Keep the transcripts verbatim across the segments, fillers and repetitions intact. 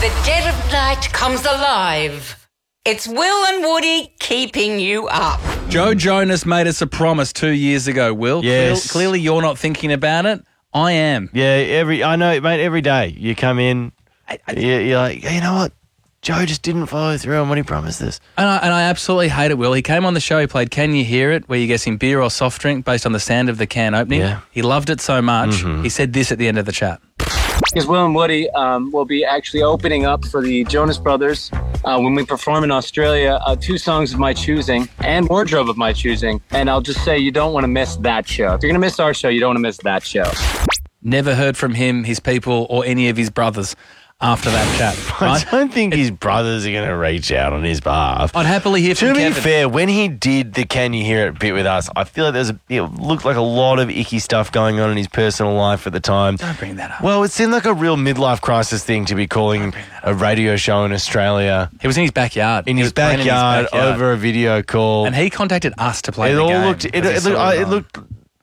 The dead of night comes alive. It's Will and Woody keeping you up. Joe Jonas made us a promise two years ago, Will. Yes. Clear- clearly you're not thinking about it. I am. Yeah, every I know, mate, every day you come in, I, I, you- you're like, you know what? Joe just didn't follow through on what he promised us. and, I, and I absolutely hate it, Will. He came on the show, he played Can You Hear It, where you guess him beer or soft drink based on the sound of the can opening. Yeah. He loved it so much, Mm-hmm. he said this at the end of the chat. Because Will and Woody um, will be actually opening up for the Jonas Brothers uh, when we perform in Australia, uh, two songs of my choosing and wardrobe of my choosing. And I'll just say you don't want to miss that show. If you're going to miss our show, you don't want to miss that show. Never heard from him, his people, or any of his brothers after that chat. Right? I don't think his brothers are going to reach out on his behalf. I'd happily hear To from be Kevin. fair, when he did the Can You Hear It bit with us, I feel like there's a, it looked like a lot of icky stuff going on in his personal life at the time. Don't bring that up. Well, it seemed like a real midlife crisis thing to be calling a radio show in Australia He was in his backyard. in He his was playing backyard, over a video call. And he contacted us to play it the all game. looked it, because he it, looked, saw I- it it on. looked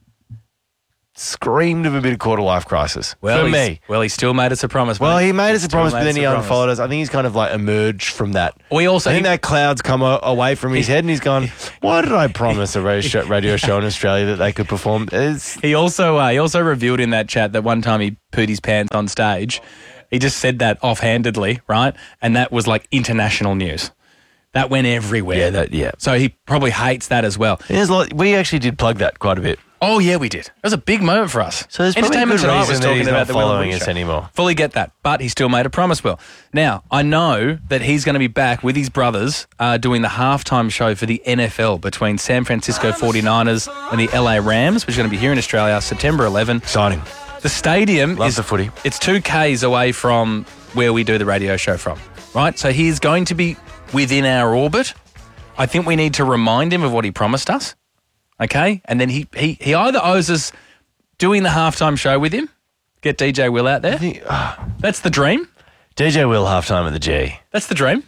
screamed of a bit of quarter life crisis well, for he's- me. Well, he still made us a promise. Well, mate. he made us a Still promise, made but then us he a promise. unfollowed us. I think he's kind of like emerged from that. We also I think he- that cloud's come o- away from his head, and he's gone, why did I promise a radio show, radio show in Australia that they could perform? It's, He also uh, he also revealed in that chat that one time he pooed his pants on stage. He just said that offhandedly, right? And that was like international news. That went everywhere. yeah, that, yeah. So he probably hates that as well. There's a lot, we actually did plug that quite a bit. Oh yeah, we did. It was a big moment for us. So there's probably a Entertainment good Tonight reason was that talking he's about not the Will and following Woody us show. anymore. Fully get that, but he still made a promise, Will. Now, I know that he's going to be back with his brothers uh, doing the halftime show for the N F L between San Francisco forty-niners and the L A Rams, which is going to be here in Australia, September eleventh. Exciting. The stadium Love is the footy. It's two Ks away from where we do the radio show from, right? So he's going to be within our orbit. I think we need to remind him of what he promised us, okay? And then he he, he either owes us doing the halftime show with him, get D J Will out there. That's the dream. D J Will halftime at the G. That's the dream.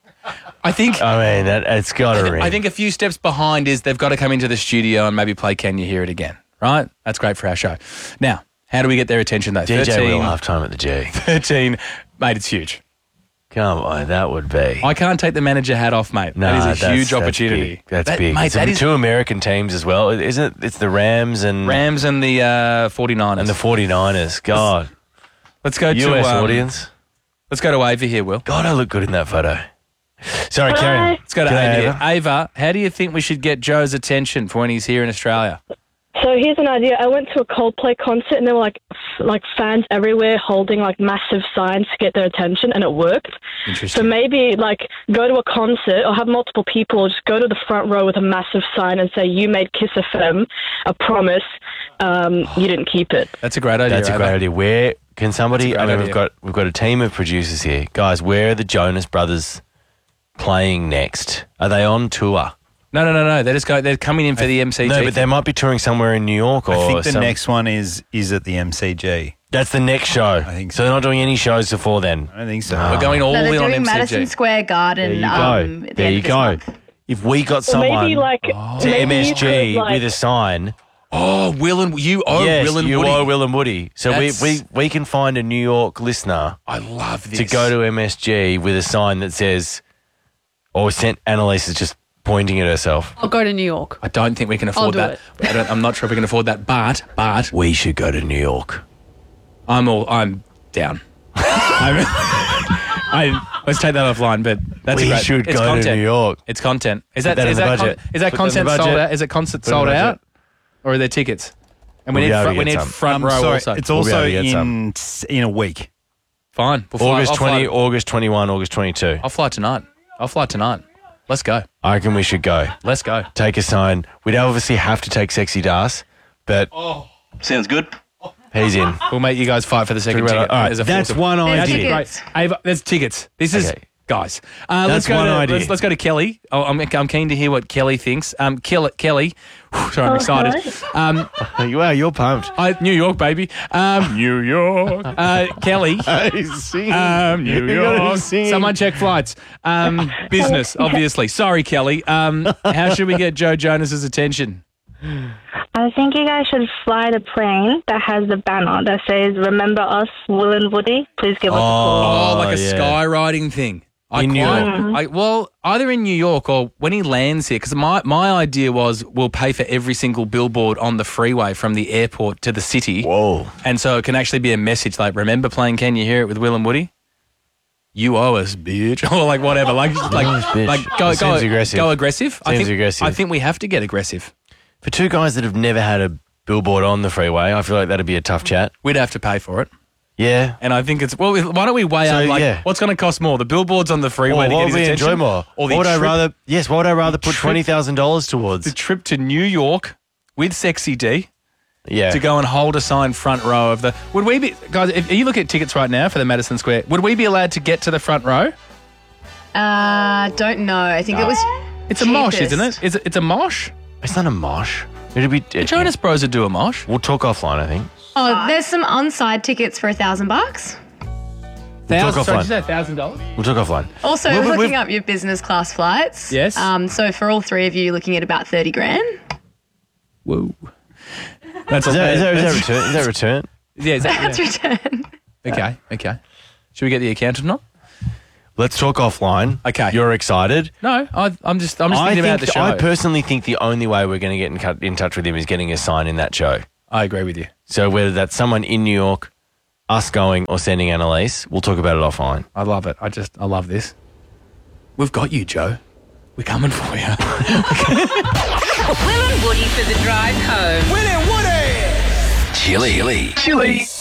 I think. I mean, that, it's got to ring. I think a few steps behind is they've got to come into the studio and maybe play Can You Hear It Again, right? That's great for our show. Now, how do we get their attention though? D J thirteen, Will halftime at the G. thirteen, mate, it's huge. Come on, that would be. I can't take the manager hat off, mate. No, that is a that's- huge that's opportunity. big. That's That- big. Mate, It's that the is two American teams as well, isn't it? It's the Rams and Rams and the uh, forty-niners. and the forty-niners. God, Let's go U S to um, audience. Let's go to Ava here, Will. God, I look good in that photo. Sorry, Hi. Karen. Let's go to G'day, Ava here. Ava. Ava, how do you think we should get Joe's attention for when he's here in Australia? So here's an idea. I went to a Coldplay concert and there were like f- like fans everywhere holding like massive signs to get their attention, and it worked. So Interesting. maybe like go to a concert or have multiple people just go to the front row with a massive sign and say, you made Kiss F M a promise, um, you didn't keep it. That's a great idea. That's a Ava. great idea. Where can somebody? That's a I great mean, we've idea. got we've got a team of producers here, guys. Where are the Jonas Brothers playing next? Are they on tour? No, no, no, no. They're just go. They're coming in for the M C G. No, but they might be touring somewhere in New York or I think the some- next one is is at the M C G. That's the next show. I think so. so. They're not doing any shows before then. I don't think so. We're going all No, in they're on doing M C G. Madison Square Garden. There you go. Um, at the there end you of this go. month. If we got Or someone maybe like to maybe M S you G could, like, with a sign, Oh, Will and you owe yes, Will and you Woody. owe Will and Woody. So we, That's- we we can find a New York listener I love this. to go to M S G with a sign that says, or sent. Annalise is just pointing at herself. I'll go to New York. I don't think we can afford do that. it. I don't, I'm not sure if we can afford that. But, but We should go to New York. I'm all. I'm down. I'm, I, let's take that offline. But that's we a great. should it's go content. to New York. It's content. Is that, that in is the that, budget. con- is that Put that in the content sold budget. out? Is it concert Put it in sold the out, budget. or are there tickets? And we We'll need be able fr- to we get need some. front I'm row sorry, also. it's We'll be also able to get in in a week. Fine. We'll fly, August I'll fly- twenty, August twenty-one, August twenty-two. I'll fly tonight. I'll fly tonight. Let's go. I reckon we should go. Let's go. Take a sign. We'd obviously have to take Sexy Das, but Sounds good. he's in. We'll make you guys fight for the second Talk about ticket. it. All right, There's a that's fourth- one There's idea. tickets. Great. Ava, there's tickets. This is Okay. guys. Uh, let's That's go one to idea. let's, let's go to Kelly. Oh, I'm, I'm keen to hear what Kelly thinks. Um, Kill it, Kelly. Whew, sorry, I'm Oh, excited. Um, Wow, you're pumped. I, New York, baby. Um, New York. Uh, Kelly. He's singing. Um, New You gotta be York. singing. Someone check flights. Um, business, obviously. Sorry, Kelly. Um, how should we get Joe Jonas's attention? I think you guys should fly the plane that has the banner that says, "Remember us, Will and Woody? Please give us a call." Oh, like a yeah. skywriting thing. I In New quite- York. I, well, either in New York or when he lands here, because my, my idea was we'll pay for every single billboard on the freeway from the airport to the city. Whoa. And so it can actually be a message like, remember playing Can You Hear It with Will and Woody? You owe us, bitch. Or like whatever. Like, like, owe us, bitch. like go, It go, seems aggressive. go aggressive. I Seems think, aggressive. I think we have to get aggressive. For two guys that have never had a billboard on the freeway, I feel like that'd be a tough chat. We'd have to pay for it. Yeah. And I think it's, well, why don't we weigh So, out, like, yeah. what's going to cost more? The billboards on the freeway Or to what get would his we attention? enjoy more? Or the what would I trip- rather? Yes. What would I rather put trip- twenty thousand dollars towards? The trip to New York with Sexy D Yeah. to go and hold a sign front row of the. Would we be, guys? If you look at tickets right now for the Madison Square, would we be allowed to get to the front row? Uh, don't know. I think it was. It's a mosh, cheapest. isn't it? Is it? It's a mosh. It's not a mosh. It'd be. The Jonas Bros would do a mosh. We'll talk offline. I think. Oh, there's some on-side tickets for a thousand bucks. Thousand, talk sorry, offline. did you say thousand dollars? We'll talk offline. Also, Well, we- looking we've- up your business class flights. Yes. Um, so for all three of you, you're looking at about thirty grand. Whoa. That's Is that, is, that, is, that that's- return, is that return? Yeah, is that, That's yeah. return. Okay, okay. Should we get the accountant on? Let's talk offline. Okay. You're excited. No, I, I'm just I'm just I thinking think about the show. I personally think the only way we're going to get in, cut, in touch with him is getting a sign in that show. I agree with you. So whether that's someone in New York, us going, or sending Annalise, we'll talk about it offline. I love it. I just I love this. We've got you, Joe. We're coming for you. Will and Woody for the drive home. Chili. Chili. Chili.